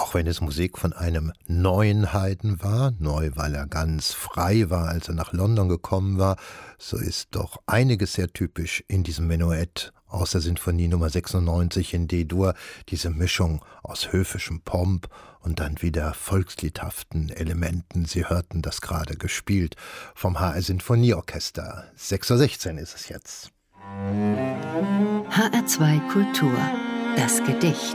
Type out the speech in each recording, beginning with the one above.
Auch wenn es Musik von einem neuen Haydn war, neu, weil er ganz frei war, als er nach London gekommen war, so ist doch einiges sehr typisch in diesem Menuett aus der Sinfonie Nummer 96 in D-Dur, diese Mischung aus höfischem Pomp und dann wieder volksliedhaften Elementen. Sie hörten das gerade gespielt vom HR Sinfonieorchester. 6:16 Uhr ist es jetzt. HR2 Kultur, das Gedicht.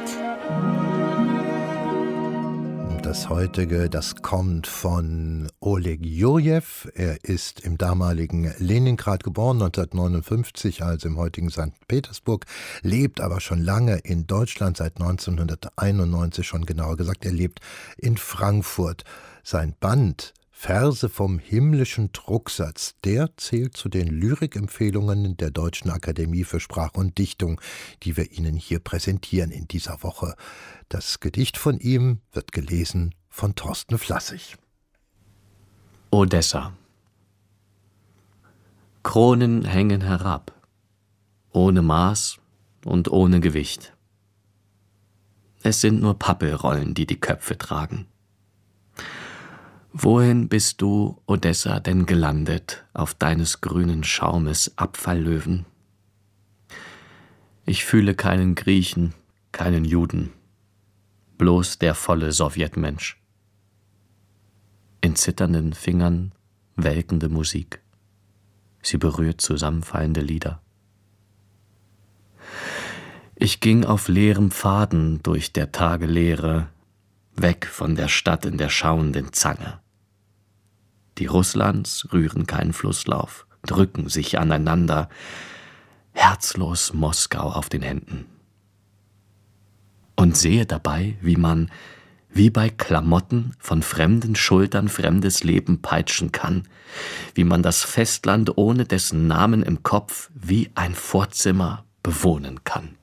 Das heutige, das kommt von Oleg Jurjew. Er ist im damaligen Leningrad geboren, 1959, also im heutigen St. Petersburg, lebt aber schon lange in Deutschland, seit 1991 schon genauer gesagt. Er lebt in Frankfurt. Sein Band Verse vom himmlischen Drucksatz, der zählt zu den Lyrikempfehlungen der Deutschen Akademie für Sprache und Dichtung, die wir Ihnen hier präsentieren in dieser Woche. Das Gedicht von ihm wird gelesen von Thorsten Flassig. Odessa. Kronen hängen herab, ohne Maß und ohne Gewicht. Es sind nur Pappelrollen, die die Köpfe tragen. Wohin bist du, Odessa, denn gelandet, auf deines grünen Schaumes Abfalllöwen? Ich fühle keinen Griechen, keinen Juden, bloß der volle Sowjetmensch. In zitternden Fingern welkende Musik, sie berührt zusammenfallende Lieder. Ich ging auf leerem Pfaden durch der Tage Leere, weg von der Stadt in der schauenden Zange. Die Russlands rühren keinen Flusslauf, drücken sich aneinander, herzlos Moskau auf den Händen. Und sehe dabei, wie man, wie bei Klamotten, von fremden Schultern fremdes Leben peitschen kann, wie man das Festland ohne dessen Namen im Kopf wie ein Vorzimmer bewohnen kann.